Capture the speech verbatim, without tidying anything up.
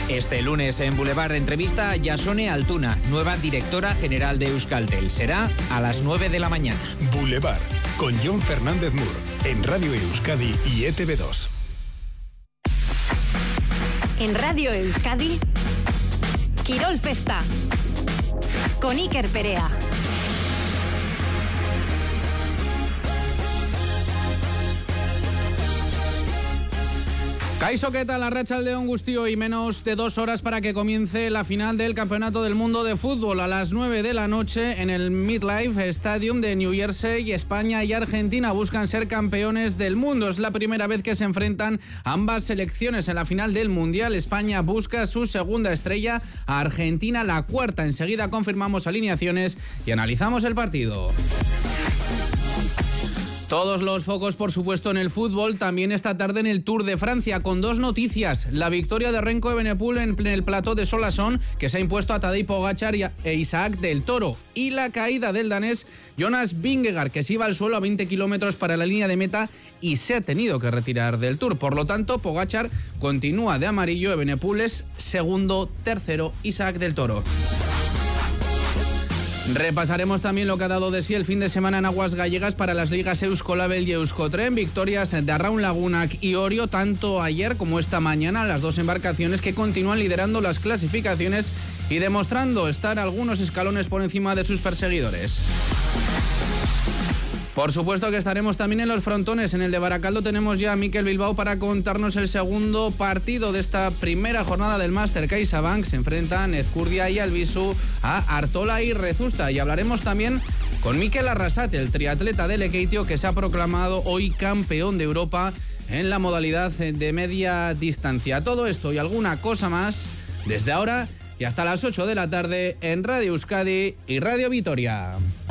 Este lunes en Boulevard entrevista a Jasone Altuna, nueva directora general de Euskaltel. Será a las nueve de la mañana. Boulevard, con Jon Fernández Mur, en Radio Euskadi y E T V dos. En Radio Euskadi, Quirol Festa, con Iker Perea. Kaixo, ¿qué tal? Arratsaldeon guztioi, y menos de dos horas para que comience la final del Campeonato del Mundo de Fútbol. A las nueve de la noche en el MetLife Stadium de New Jersey, España y Argentina buscan ser campeones del mundo. Es la primera vez que se enfrentan ambas selecciones en la final del Mundial. España busca su segunda estrella, a Argentina la cuarta. Enseguida confirmamos alineaciones y analizamos el partido. Todos los focos, por supuesto, en el fútbol, también esta tarde en el Tour de Francia, con dos noticias. La victoria de Remco Evenepoel en el plató de Solasson, que se ha impuesto a Tadej Pogačar e Isaac del Toro. Y la caída del danés Jonas Vingegaard, que se iba al suelo a veinte kilómetros para la línea de meta y se ha tenido que retirar del Tour. Por lo tanto, Pogačar continúa de amarillo, Evenepoel es segundo, tercero Isaac del Toro. Repasaremos también lo que ha dado de sí el fin de semana en aguas gallegas para las ligas Euskolabel y Euskotren. Victorias de Arraun Lagunak y Orio, tanto ayer como esta mañana, las dos embarcaciones que continúan liderando las clasificaciones y demostrando estar algunos escalones por encima de sus perseguidores. Por supuesto que estaremos también en los frontones. En el de Baracaldo tenemos ya a Mikel Bilbao para contarnos el segundo partido de esta primera jornada del Máster CaixaBank. Se enfrentan Ezcurdia y Albisu a Artola y Rezusta. Y hablaremos también con Mikel Arrasate, el triatleta del Lekeitio, que se ha proclamado hoy campeón de Europa en la modalidad de media distancia. Todo esto y alguna cosa más desde ahora y hasta las ocho de la tarde en Radio Euskadi y Radio Vitoria.